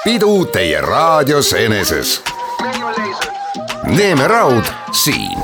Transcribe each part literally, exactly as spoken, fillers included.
pidu teie raadios eneses. Neeme Raud siin.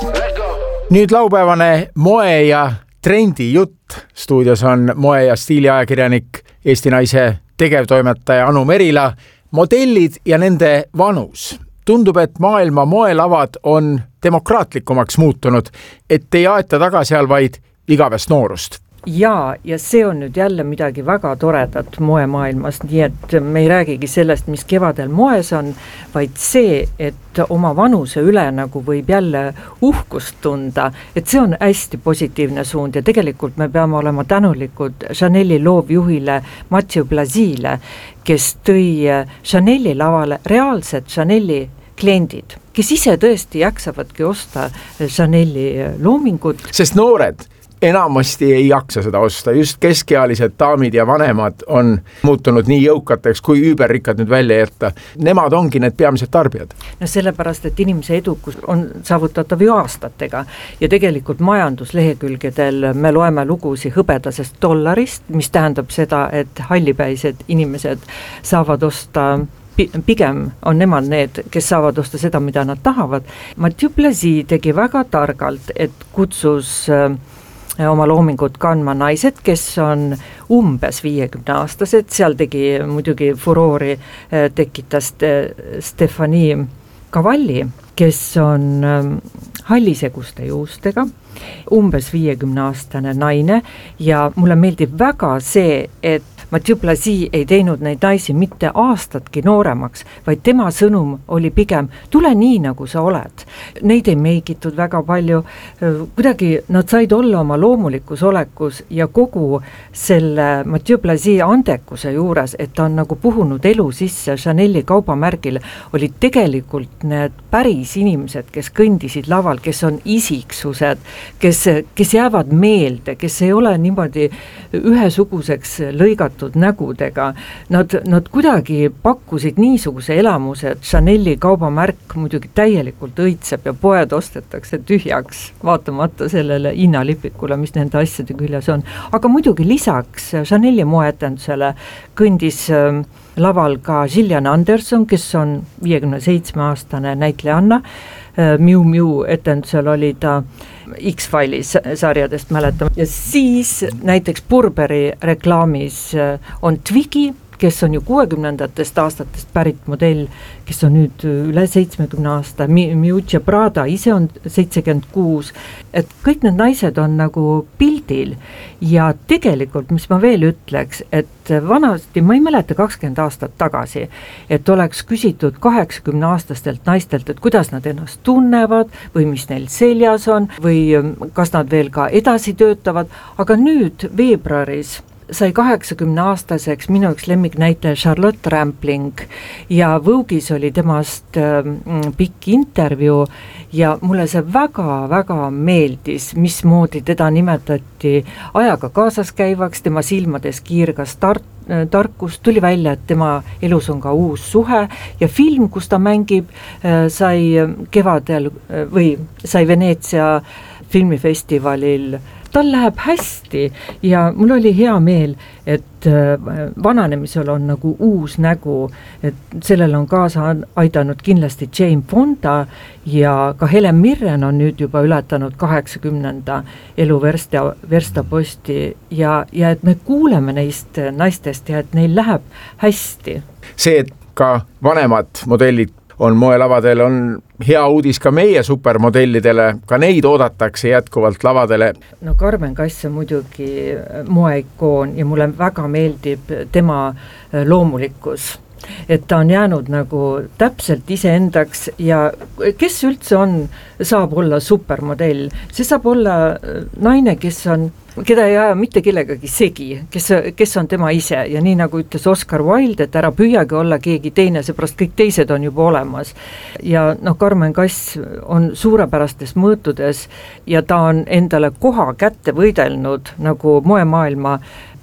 Nüüd laupäevane moe ja trendi jutt. Stuudios on moe- ja stiiliajakirjanik, Eesti Naise tegevtoimetaja Anu Merila. Modellid ja nende vanus. Tundub, et maailma moelavad on demokraatlikumaks muutunud, et ei aeta taga seal vaid igavest noorust. Jaa, ja see on nüüd jälle midagi väga toredat moemaailmas, nii et me ei räägigi sellest, mis kevadel moes on, vaid see, et oma vanuse üle nagu võib jälle uhkust tunda, et see on hästi positiivne suund ja tegelikult me peame olema tänulikud Chanel'i loovjuhile Mathieu Blazy'le, kes tõi Chanel'i lavale reaalsed Chanel'i kliendid, kes ise tõesti jaksavadki osta Chanel'i loomingut. Sest noored enamasti ei jaksa seda osta, just keskealised daamid ja vanemad on muutunud nii jõukateks, kui üüberrikkad nüüd välja jätta. Nemad ongi need peamised tarbijad. No sellepärast, et inimese edukus on saavutatav ju aastatega ja tegelikult majanduslehekülgedel me loeme lugusi hõbedasest dollarist, mis tähendab seda, et hallipäised inimesed saavad osta, pigem on nemad need, kes saavad osta seda, mida nad tahavad. Mathieu Blazy tegi väga targalt, et kutsus oma loomingut kandma naised, kes on umbes viiekümne aastased, seal tegi muidugi furoori, tekitas Stefani Cavalli, kes on halliseguste juustega, umbes viiekümne aastane naine ja mulle meeldib väga see, et Mathieu Blazy ei teinud neid naisi mitte aastatki nooremaks, vaid tema sõnum oli pigem, tule nii, nagu sa oled. Neid ei meigitud väga palju, kuidagi nad said olla oma loomulikus olekus ja kogu selle Mathieu Blazy andekuse juures, et ta on nagu puhunud elu sisse Chanel'i kaubamärgile, olid tegelikult need päris inimesed, kes kõndisid laval, kes on isiksused, kes, kes jäävad meelde, kes ei ole niimoodi ühesuguseks lõigatud nägudega. Nad, nad kuidagi pakkusid niisuguse elamuse, et Chanel'i kaubamärk muidugi täielikult õitseb ja poed ostetakse tühjaks, vaatamata sellele hinnalipikule, mis nende asjade küljes on. Aga muidugi lisaks Chanel'i moeetendusele kõndis laval ka Gillian Anderson, kes on viiekümne seitsme aastane näitlejanna. Miu Miu etendusel oli ta X-Files sarjadest mäletama. Ja siis näiteks Burberry reklaamis on Twiggy, kes on ju kuuekümnendatest aastatest pärit modell, kes on nüüd üle seitsmekümne aasta, Miuccia Prada ise on seitsekümmend kuus, et kõik need naised on nagu pildil ja tegelikult, mis ma veel ütleks, et vanasti, ma ei mäleta kakskümmend aastat tagasi, et oleks küsitud kaheksakümne aastastelt naistelt, et kuidas nad ennast tunnevad või mis neil seljas on või kas nad veel ka edasi töötavad, aga nüüd veebruaris sai kaheksakümne aastaseks minu üks lemmiknäitleja Charlotte Rampling ja Vogue'is oli temast mm, pikk intervjuu ja mulle see väga-väga meeldis, mismoodi teda nimetati ajaga kaasas käivaks, tema silmades kiirgas tar- tarkus, tuli välja, et tema elus on ka uus suhe ja film, kus ta mängib, sai kevadel või sai Veneetsia filmifestivalil, tal läheb hästi ja mul oli hea meel, et vananemisel on nagu uus nägu, et sellel on kaasa aidanud kindlasti Jane Fonda ja ka Helen Mirren on nüüd juba ületanud kaheksakümnenda elu versta, verstaposti ja, ja et me kuuleme neist naistest ja et neil läheb hästi. See, et ka vanemad modellid on moelavadel, on hea uudis ka meie supermodellidele, ka neid oodatakse jätkuvalt lavadele. No Carmen Kass on muidugi moeikoon ja mulle väga meeldib tema loomulikkus, et ta on jäänud nagu täpselt iseendaks ja kes üldse on, saab olla supermodell, see saab olla naine, kes on keda ei aja mitte kellegagi segi, kes, kes on tema ise ja nii nagu ütles Oscar Wilde, et ära püüagi olla keegi teine, seepärast kõik teised on juba olemas ja noh, Carmen Kass on suurepärastes mõõtudes ja ta on endale koha kätte võidelnud nagu moemaailma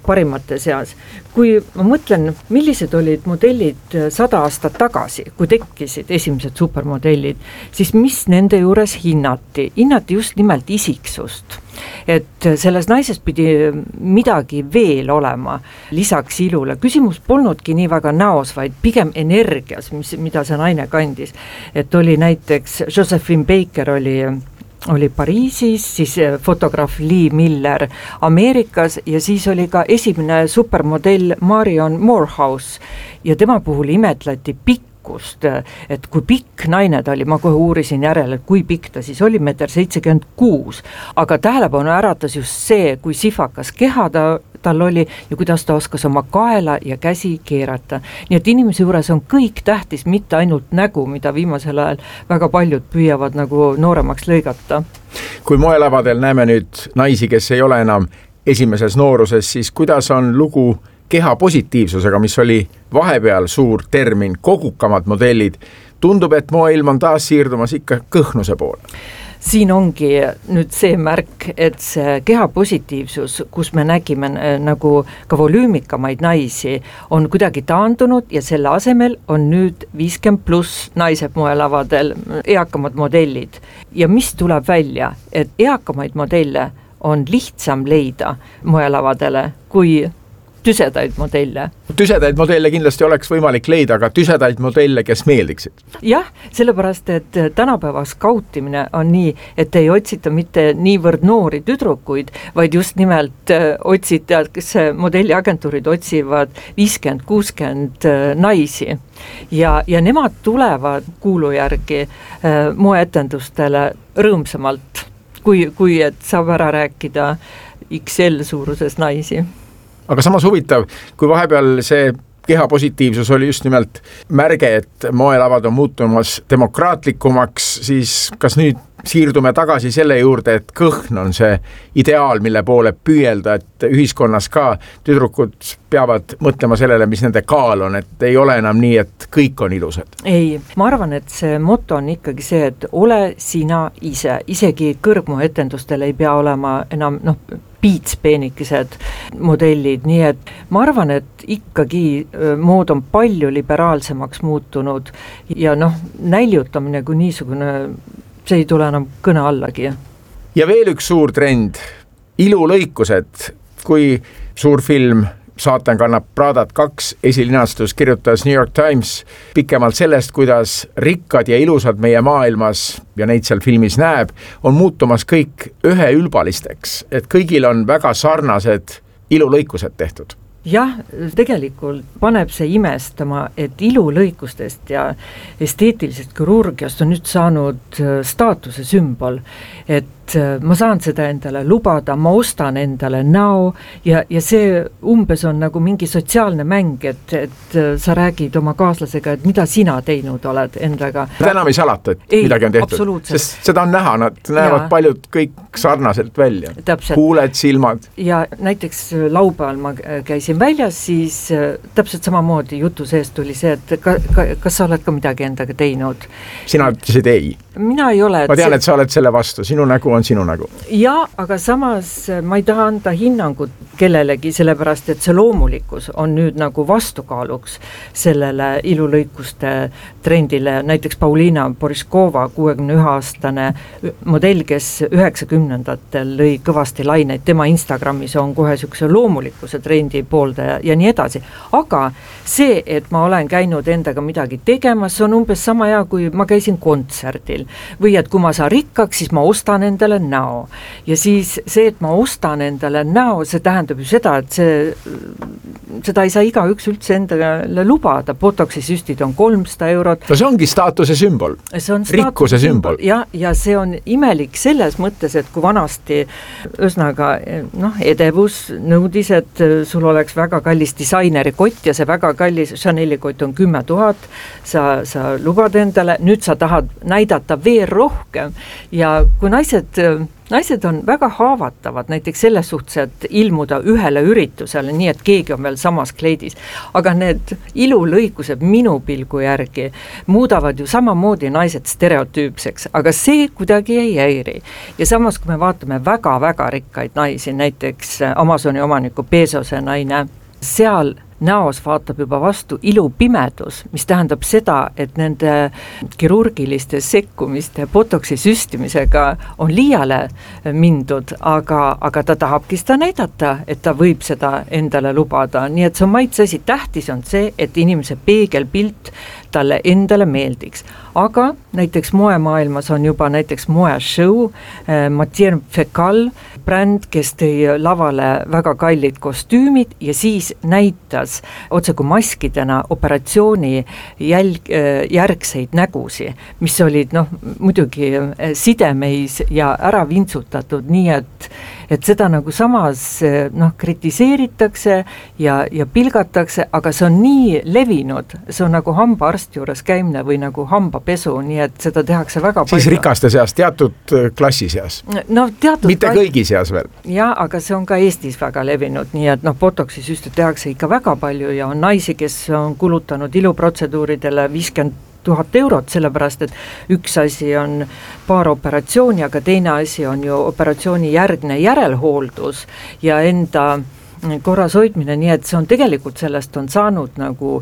parimate seas. Kui ma mõtlen, millised olid modellid sada aastat tagasi, kui tekkisid esimesed supermodellid, siis mis nende juures hinnati? Hinnati just nimelt isiksust. Et selles naises pidi midagi veel olema lisaks ilule. Küsimus polnudki nii väga näos, vaid pigem energias, mis, mida see naine kandis. Et oli näiteks Josephine Baker oli oli Pariisis, siis fotograaf Lee Miller Ameerikas ja siis oli ka esimene supermodell Marion Morehouse ja tema puhul imetleti pikkust, et kui pikk naine ta oli, ma kohe uurisin järele, et kui pikk ta siis oli, meeter seitsekümmend kuus, aga tähelepanu äratas just see, kui sifakas keha ta tal oli ja kuidas ta oskas oma kaela ja käsi keerata. Nii et inimese juures on kõik tähtis, mitte ainult nägu, mida viimasel ajal väga paljud püüavad nagu nooremaks lõigata. Kui moelavadel näeme nüüd naisi, kes ei ole enam esimeses nooruses, siis kuidas on lugu keha positiivsusega, mis oli vahepeal suur termin, kogukamad modellid? Tundub, et moeilm on taas siirdumas ikka kõhnuse poole. Siin ongi nüüd see märk, et see keha positiivsus, kus me nägime nagu ka volüümikamaid naisi, on kuidagi taandunud ja selle asemel on nüüd viiskümmend pluss naised moelavadel, eakamad modellid. Ja mis tuleb välja, et eakamaid modelle on lihtsam leida moelavadele kui tüsedaid modelle. Tüsedaid modelle kindlasti oleks võimalik leida, aga tüsedaid modelle, kes meeldiksid? Jah, sellepärast, et tänapäeva skautimine on nii, et ei otsita mitte niivõrd noori tüdrukuid, vaid just nimelt otsita, kes modelliagentuurid otsivad viiskümmend kuuskümmend naisi. Ja, ja nemad tulevad kuulu järgi äh, moeetendustele rõõmsamalt, kui, kui et saab ära rääkida X L suuruses naisi. Aga samas huvitav, kui vahepeal see keha positiivsus oli just nimelt märge, et moelavad on muutumas demokraatlikumaks, siis kas nüüd siirdume tagasi selle juurde, et kõhn on see ideaal, mille poole püüelda, et ühiskonnas ka tüdrukud peavad mõtlema sellele, mis nende kaal on, et ei ole enam nii, et kõik on ilusad? Ei, ma arvan, et see moto on ikkagi see, et ole sina ise, isegi kõrgmoetendustel ei pea olema enam noh, piitspeenikesed modellid, nii et ma arvan, et ikkagi mood on palju liberaalsemaks muutunud ja noh, näljutamine kui niisugune, see ei tule enam kõne allagi. Ja veel üks suur trend, ilulõikused, kui suur film Saatan kannab Pradat kaks esilinastus kirjutas New York Times pikemalt sellest, kuidas rikkad ja ilusad meie maailmas, ja neid seal filmis näeb, on muutumas kõik üheülbalisteks, et kõigil on väga sarnased ilulõikused tehtud. Jah, tegelikult paneb see imestama, et ilulõikustest ja esteetilisest kirurgiast on nüüd saanud staatuse sümbol, et ma saan seda endale lubada, ma ostan endale näo ja, ja see umbes on nagu mingi sotsiaalne mäng, et, et sa räägid oma kaaslasega, et mida sina teinud oled endaga. Täna ei salata, et ei, midagi on tehtud, sest seda on näha, nad näevad ja. Paljud kõik sarnaselt välja. Täpselt. Huuled, silmad. Ja näiteks laupäeval ma käisin väljas, siis täpselt samamoodi jutu seest tuli see, et ka, ka, kas sa oled ka midagi endaga teinud? Sina ütlesid ei. Mina ei ole. Ma tean, et sa oled selle vastu, sinu nägu on sinu nägu. Ja, aga samas ma ei taha anda hinnangut kellelegi, sellepärast, et see loomulikkus on nüüd nagu vastukaaluks sellele ilulõikuste trendile. Näiteks Pauliina Boriskova, kuuekümne ühe aastane modell, kes üheksakümnendatel lõi kõvasti laineid, tema Instagramis on kohe sükse loomulikkuse trendi pooldaja ja nii edasi. Aga see, et ma olen käinud endaga midagi tegemas, on umbes sama hea, kui ma käisin kontserdil. Või et kui ma saan rikkaks, siis ma ostan endale näo. Ja siis see, et ma ostan endale näo, see tähendab ju seda, et see, seda ei saa igaüks üldse endale lubada. Botoxi süstid on kolmsada eurot. No see ongi staatuse sümbol. See on rikkuse sümbol. Ja, ja see on imelik selles mõttes, et kui vanasti üsnaga, noh, edevus nõudis, et sul oleks väga kallis disaineri kott ja see väga kallis Chanel'i kott on kümme tuhat, sa, sa lubad endale, nüüd sa tahad näidata veel rohkem ja kui naised naised on väga haavatavad näiteks selles suhtes, et ilmuda ühele üritusele, nii et keegi on veel samas kleidis, aga need ilulõikused minu pilgu järgi muudavad ju samamoodi naised stereotüüpseks, aga see kuidagi ei häiri. Ja samas, kui me vaatame väga-väga rikkaid naisi, näiteks Amazoni omaniku Bezose naine, seal näos vaatab juba vastu ilupimedus, mis tähendab seda, et nende kirurgiliste sekkumiste, botoksi süstimisega on liiale mindud, aga, aga ta tahabki seda näidata, et ta võib seda endale lubada. Nii et see on maitseasi, tähtis on see, et inimese peegelpilt talle endale meeldiks. Aga näiteks moemaailmas on juba näiteks moeshow, Matière Fecal, bränd, kes tõi lavale väga kallid kostüümid ja siis näitas otse kui maskidena operatsiooni jälg, järgseid nägusi, mis olid noh, muidugi sidemeis ja ära vintsutatud, nii et et seda nagu samas noh, kritiseeritakse ja, ja pilgatakse, aga see on nii levinud, see on nagu hambaarsti juures käimine või nagu hambapesu, nii et seda tehakse väga siis palju. Siis rikaste seas, teatud klassi seas? No, teatud mitte ka... kõigi seas veel? Jaa, aga see on ka Eestis väga levinud, nii et noh, botoksi süste tehakse ikka väga palju ja on naisi, kes on kulutanud iluprotseduuridele viiskümmend tuhat eurot, sellepärast, et üks asi on paar operatsiooni, aga teine asi on ju operatsiooni järgne järelhooldus ja enda korras hoidmine, nii et see on tegelikult sellest on saanud nagu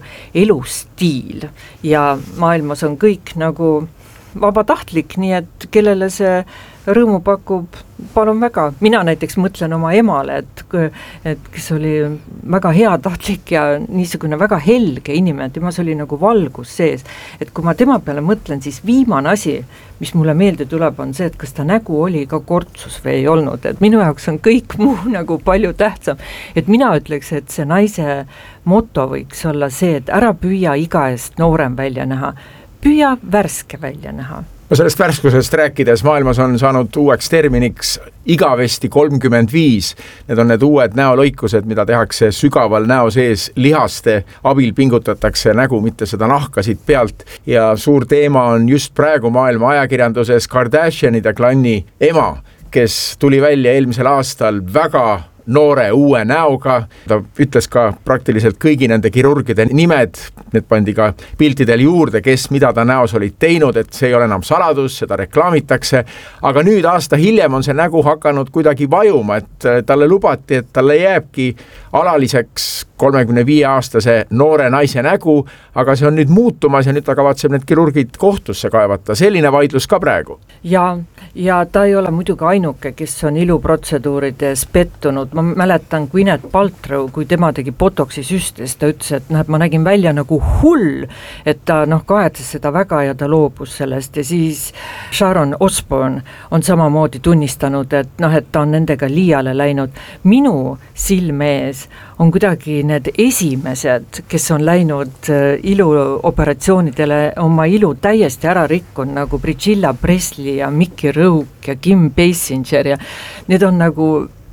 elustiil ja maailmas on kõik nagu vabatahtlik, nii et kellele see rõõmu pakub, palun väga. Mina näiteks mõtlen oma emale, et, et kes oli väga heatahtlik ja niisugune väga helge inimene, temas oli nagu valgus sees. Et kui ma tema peale mõtlen, siis viimane asi, mis mulle meelde tuleb, on see, et kas ta nägu oli ka kortsus või ei olnud. Et minu jaoks on kõik muu nagu palju tähtsam. Et mina ütleks, et see naise moto võiks olla see, et ära püüa iga eest noorem välja näha, püüa värske välja näha. No sellest värskusest rääkides maailmas on saanud uueks terminiks igavesti kolmkümmend viis. Need on need uued näolõikused, mida tehakse sügaval näo sees, lihaste abil pingutatakse nägu, mitte seda nahkasid pealt. Ja suur teema on just praegu maailma ajakirjanduses Kardashianide klanni ema, kes tuli välja eelmisel aastal väga noore uue näoga. Ta ütles ka praktiliselt kõigi nende kirurgide nimed, need pandi ka piltidel juurde, kes mida ta näos olid teinud, et see ei ole enam saladus, seda reklaamitakse. Aga nüüd aasta hiljem on see nägu hakanud kuidagi vajuma, et talle lubati, et talle jääbki alaliseks kolmekümne viie aastase noore naise nägu, aga see on nüüd muutumas ja nüüd ta kavatseb need kirurgid kohtusse kaevata. Selline vaidlus ka praegu. Ja, ja ta ei ole muidugi ainuke, kes on iluprotseduurides pettunud. Ma mäletan Gwyneth Paltrow, kui tema tegi botoksi süstes, ta ütles, et näed, ma nägin välja nagu hull, et ta noh, kahetses seda väga ja ta loobus sellest ja siis Sharon Osbourne on samamoodi tunnistanud, et noh, et ta on nendega liiale läinud. Minu silmees on kuidagi need esimesed, kes on läinud iluoperatsioonidele oma ilu täiesti ära rikkun, nagu Priscilla Presley ja Mickey Rourke ja Kim Basinger ja need on nagu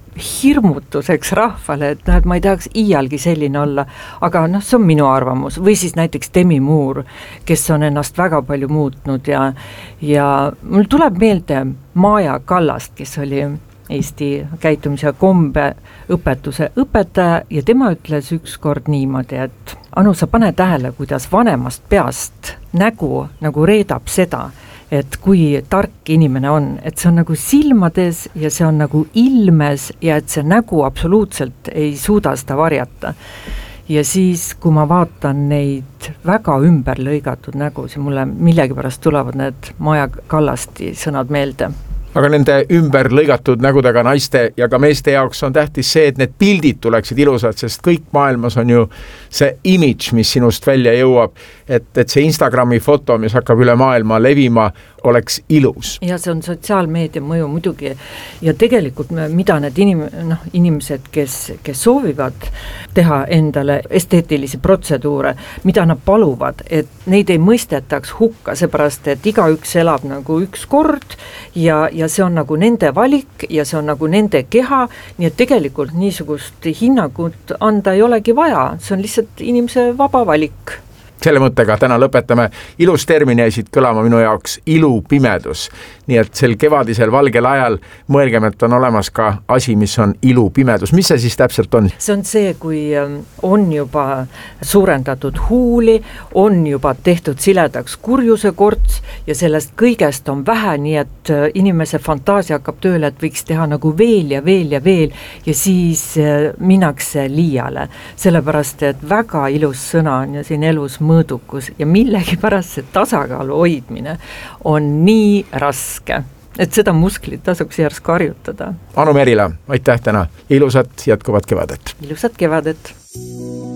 hirmutuseks rahvale, et noh, et ma ei tahaks iialgi selline olla, aga noh, see on minu arvamus. Või siis näiteks Demi Moore, kes on ennast väga palju muutnud ja, ja mul tuleb meelde Maja Kallast, kes oli Eesti käitumise ja kombe õpetuse õpetaja ja tema ütles ükskord niimoodi, et Anu, sa pane tähele, kuidas vanemast peast nägu nagu reedab seda, et kui tark inimene on, et see on nagu silmades ja see on nagu ilmes ja et see nägu absoluutselt ei suuda seda varjata. Ja siis, kui ma vaatan neid väga ümber lõigatud nägusid, mulle millegipärast tulevad need Maja Kallasti sõnad meelde. Aga nende ümber lõigatud nägudega naiste ja ka meeste jaoks on tähtis see, et need pildid tuleksid ilusad, sest kõik maailmas on ju see image, mis sinust välja jõuab, et, et see Instagrami foto, mis hakkab üle maailma levima, oleks ilus. Ja see on sotsiaalmeedia mõju muidugi ja tegelikult mida need inim, noh, inimesed, kes, kes soovivad teha endale esteetilisi protseduure, mida nad paluvad, et neid ei mõistetaks hukka, seepärast, et igaüks elab nagu üks kord ja, ja see on nagu nende valik ja see on nagu nende keha, nii et tegelikult niisugust hinnangut anda ei olegi vaja, see on lihtsalt inimese vaba valik. selle mõttega täna lõpetame. Ilus termin jäisid kõlama minu jaoks ilupimedus. Nii et sel kevadisel valgel ajal mõelgem, et on olemas ka asi, mis on ilupimedus. Mis see siis täpselt on? See on see, kui on juba suurendatud huuli, on juba tehtud siledaks kurjuse korts ja sellest kõigest on vähe, nii et inimese fantaasia hakkab tööle, et võiks teha nagu veel ja veel ja veel ja siis minnakse liiale. Sellepärast, et väga ilus sõna on ja siin elus mõõdukus ja millegi pärast see tasakaalu hoidmine on nii raske, et seda musklit tasuks järsku harjutada. Anu Merila, aitäh täna. Ilusat jätkuvat kevadet. Ilusat kevadet.